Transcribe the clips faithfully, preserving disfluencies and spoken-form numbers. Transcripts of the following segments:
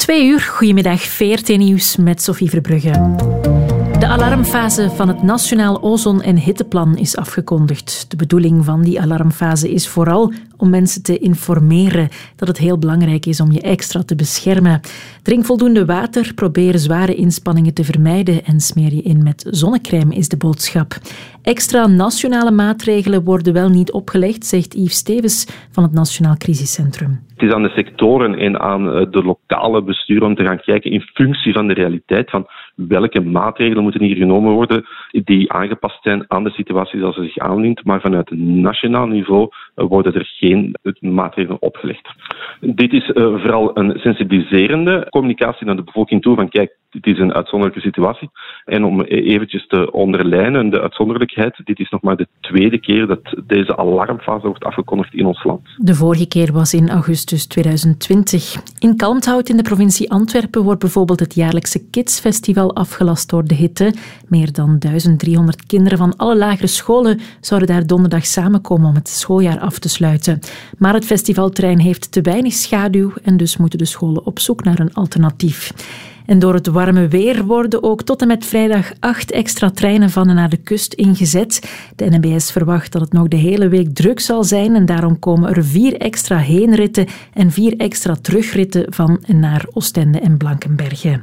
Twee uur, goedemiddag, V R T Nieuws met Sophie Verbrugge. De alarmfase van het Nationaal Ozon- en Hitteplan is afgekondigd. De bedoeling van die alarmfase is vooral om mensen te informeren dat het heel belangrijk is om je extra te beschermen. Drink voldoende water, probeer zware inspanningen te vermijden en smeer je in met zonnecrème is de boodschap. Extra nationale maatregelen worden wel niet opgelegd, zegt Yves Stevens van het Nationaal Crisiscentrum. Het is aan de sectoren en aan de lokale besturen om te gaan kijken in functie van de realiteit van welke maatregelen moeten hier genomen worden die aangepast zijn aan de situatie zoals ze zich aandient. Maar vanuit nationaal niveau worden er geen maatregelen opgelegd. Dit is uh, vooral een sensibiliserende communicatie naar de bevolking toe van kijk, dit is een uitzonderlijke situatie. En om eventjes te onderlijnen de uitzonderlijkheid, dit is nog maar de tweede keer dat deze alarmfase wordt afgekondigd in ons land. De vorige keer was in augustus tweeduizend twintig. In Kalmthout in de provincie Antwerpen wordt bijvoorbeeld het jaarlijkse Kidsfestival afgelast door de hitte. Meer dan duizend driehonderd kinderen van alle lagere scholen zouden daar donderdag samenkomen om het schooljaar af te sluiten. Maar het festivalterrein heeft te weinig schaduw en dus moeten de scholen op zoek naar een alternatief. En door het warme weer worden ook tot en met vrijdag acht extra treinen van en naar de kust ingezet. De N M B S verwacht dat het nog de hele week druk zal zijn en daarom komen er vier extra heenritten en vier extra terugritten van en naar Oostende en Blankenberge.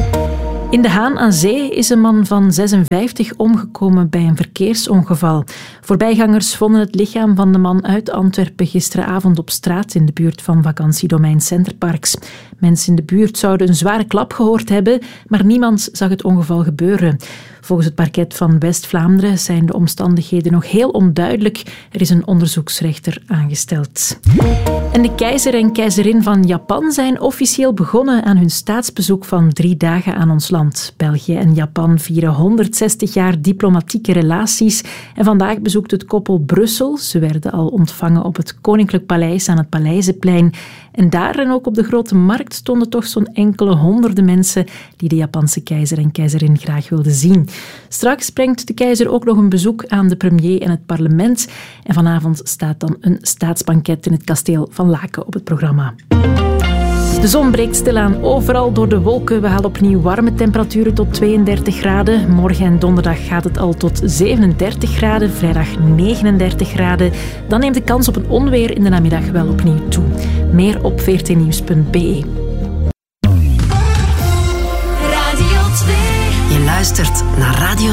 In De Haan aan Zee is een man van zesenvijftig omgekomen bij een verkeersongeval. Voorbijgangers vonden het lichaam van de man uit Antwerpen gisteravond op straat in de buurt van vakantiedomein Centerparks. Mensen in de buurt zouden een zware klap gehoord hebben, maar niemand zag het ongeval gebeuren. Volgens het parket van West-Vlaanderen zijn de omstandigheden nog heel onduidelijk. Er is een onderzoeksrechter aangesteld. En de keizer en keizerin van Japan zijn officieel begonnen aan hun staatsbezoek van drie dagen aan ons land. België en Japan vieren honderdzestig jaar diplomatieke relaties en vandaag bezoekt het koppel Brussel. Ze werden al ontvangen op het Koninklijk Paleis aan het Paleizenplein. En daar en ook op de Grote Markt stonden toch zo'n enkele honderden mensen die de Japanse keizer en keizerin graag wilden zien. Straks brengt de keizer ook nog een bezoek aan de premier en het parlement. En vanavond staat dan een staatsbanket in het kasteel van Laken op het programma. De zon breekt stilaan overal door de wolken. We halen opnieuw warme temperaturen tot tweeëndertig graden. Morgen en donderdag gaat het al tot zevenendertig graden. Vrijdag negenendertig graden. Dan neemt de kans op een onweer in de namiddag wel opnieuw toe. Meer op v r t nieuws punt b e.